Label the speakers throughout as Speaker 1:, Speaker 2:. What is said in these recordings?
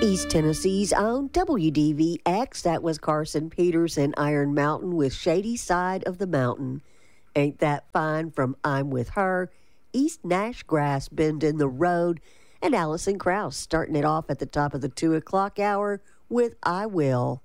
Speaker 1: East Tennessee's own WDVX, that was Carson Peters and Iron Mountain with Shady Side of the Mountain. Ain't That Fine from I'm With Her, East Nash Grass Bending the Road, and Allison Krauss starting it off at the top of the 2 o'clock hour with I Will.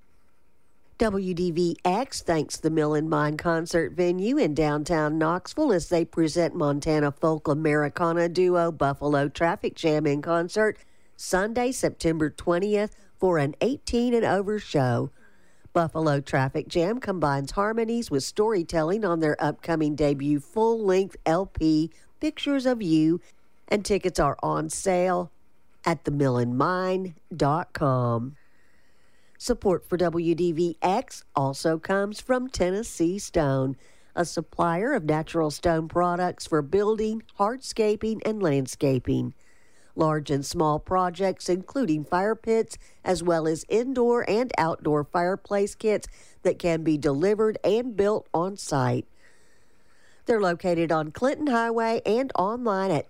Speaker 1: WDVX thanks the Mill and Mine concert venue in downtown Knoxville as they present Montana folk Americana duo Buffalo Traffic Jam in concert Sunday, September 20th for an 18 and over show. Buffalo Traffic Jam combines harmonies with storytelling on their upcoming debut full-length LP, Pictures of You, and tickets are on sale at themillandmine.com. Support for WDVX also comes from Tennessee Stone, a supplier of natural stone products for building, hardscaping, and landscaping. Large and small projects, including fire pits, as well as indoor and outdoor fireplace kits that can be delivered and built on site. They're located on Clinton Highway and online at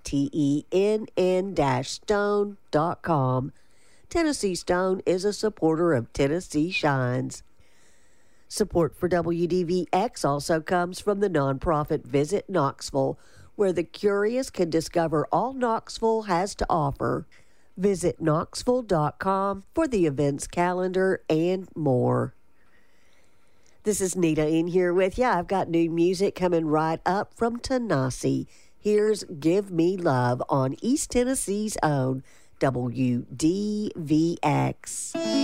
Speaker 1: tenn-stone.com. Tennessee Stone is a supporter of Tennessee Shines. Support for WDVX also comes from the nonprofit Visit Knoxville, where the curious can discover all Knoxville has to offer. Visit Knoxville.com for the events calendar and more. This is Nita in here with you. I've got new music coming right up from Tanasi. Here's Give Me Love on East Tennessee's own WDVX.